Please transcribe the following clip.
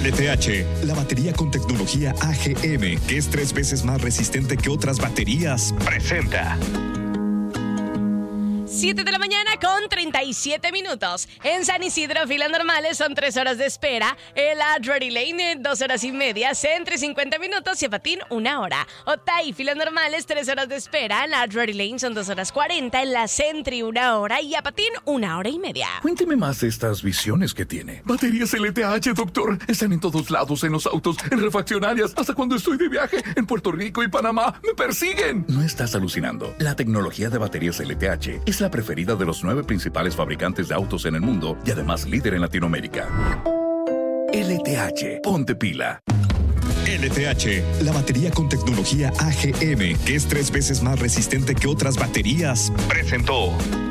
LTH, la batería con tecnología AGM, que es 3 veces más resistente que otras baterías, presenta. 7 de la mañana con 37 minutos. En San Isidro, filas normales son 3 horas de espera. En la Drury Lane, 2 horas y media. Centro, 50 minutos. Y a Patín, 1 hora. Otay, filas normales, 3 horas de espera. En la Drury Lane son 2 horas 40. En la Sentry, 1 hora. Y a Patín, 1 hora y media. Cuénteme más de estas visiones que tiene. Baterías LTH, doctor. Están en todos lados, en los autos, en refaccionarias. Hasta cuando estoy de viaje en Puerto Rico y Panamá. ¡Me persiguen! No estás alucinando. La tecnología de baterías LTH es la preferida de los 9 principales fabricantes de autos en el mundo y además líder en Latinoamérica. LTH, ponte pila. LTH, la batería con tecnología AGM, que es 3 veces más resistente que otras baterías, presentó.